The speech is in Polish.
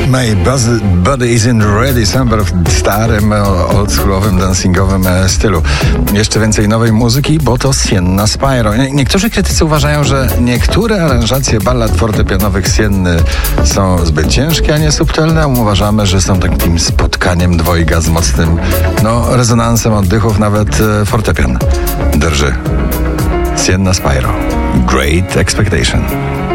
My Body Isn't Ready, Summer w starym, oldschoolowym, dancingowym stylu. Jeszcze więcej nowej muzyki, bo to Sienna Spyro. Niektórzy krytycy uważają, że niektóre aranżacje ballad fortepianowych Sienny są zbyt ciężkie, a nie subtelne. Uważamy, że są takim spotkaniem dwojga z mocnym, rezonansem oddychów, nawet fortepian drży. Sienna Spyro. Great Expectation.